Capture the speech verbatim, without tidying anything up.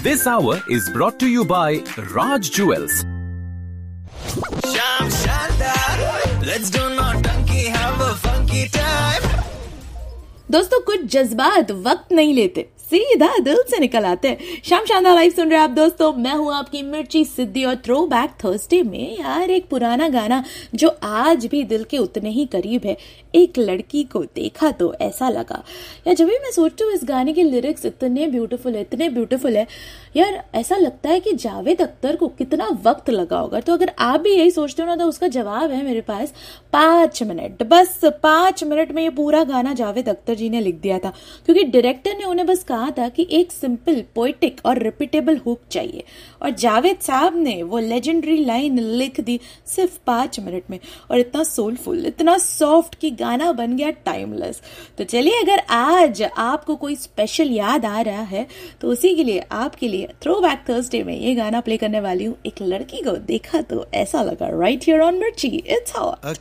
This hour is brought to you by Raj Jewels. Sham Shandar, let's do not donkey, have a funky time. दोस्तों, कुछ जज्बात वक्त नहीं लेते, सीधा दिल से निकल आते हैं। शाम शानदार लाइव सुन रहे हैं आप दोस्तों, मैं हूं आपकी मिर्ची सिद्धि और थ्रो बैक थर्सडे में यार एक पुराना गाना जो आज भी दिल के उतने ही करीब है। एक लड़की को देखा तो ऐसा लगा। यार जब भी मैं सोचती हूँ इस गाने के लिरिक्स इतने ब्यूटीफुल है, इतने ब्यूटीफुल है यार, ऐसा लगता है कि जावेद अख्तर को कितना वक्त लगा होगा। तो अगर आप भी यही सोचते हो ना, तो उसका जवाब है मेरे पास पांच मिनट। बस पांच मिनट में ये पूरा गाना जावेद अख्तर जी ने लिख दिया था, क्योंकि डायरेक्टर ने उन्हें बस कहा था कि एक सिंपल, पोएटिक और रिपीटेबल हुक चाहिए, और जावेद साहब ने वो लेजेंडरी लाइन लिख दी सिर्फ पांच मिनट में, और इतना सोलफुल, इतना सॉफ्ट कि गाना बन गया टाइमलेस। तो चलिए, अगर आज आपको कोई स्पेशल याद आ रहा है तो उसी के लिए, आपके लिए थ्रो बैक थर्सडे में ये गाना प्ले करने वाली हूँ। एक लड़की को देखा तो ऐसा लगा, राइट हियर ऑन मिर्ची, इट्स हाउ।